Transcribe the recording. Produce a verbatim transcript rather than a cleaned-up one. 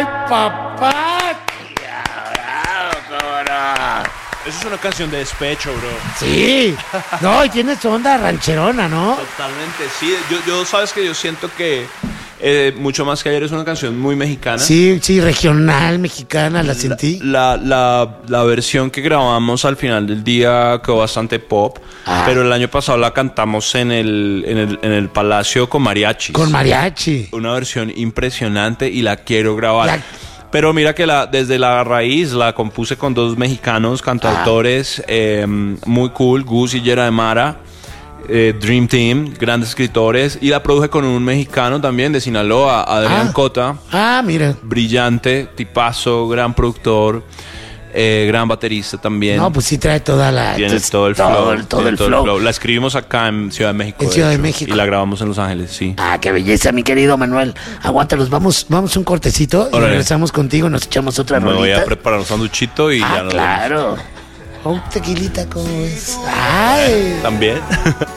papá. Eso es una canción de despecho, bro. Sí. No, y tienes onda rancherona, ¿no? Totalmente, sí. Yo, yo sabes que yo siento que eh, mucho más que ayer es una canción muy mexicana. Sí, sí, regional, mexicana, la sentí. La, la, la versión que grabamos al final del día quedó bastante pop, Ah. pero el año pasado la cantamos en el, en el, en el Palacio con mariachis. Con mariachi. Una versión impresionante y la quiero grabar. La- Pero mira que la, desde la raíz la compuse con dos mexicanos cantautores eh, muy cool, Gus y Yera de Mara, eh, Dream Team, grandes escritores, y la produje con un mexicano también de Sinaloa, Adrián Ah. Cota, Ah, mira. brillante, tipazo, gran productor, eh, gran baterista también. No, pues sí trae toda la... Tiene entonces, todo el flow. Todo, el- todo tiene el flow. La escribimos acá en Ciudad de México. En Ciudad de hecho, México. Y la grabamos en Los Ángeles, sí. Ah, qué belleza, mi querido Manuel. Aguántalos, vamos, vamos un cortecito y Órale. regresamos contigo, nos echamos otra Me voy rolita. a preparar un sanduchito y Ah, ya nos claro. Un tequilita, ¿cómo es? Ay. vemos. También.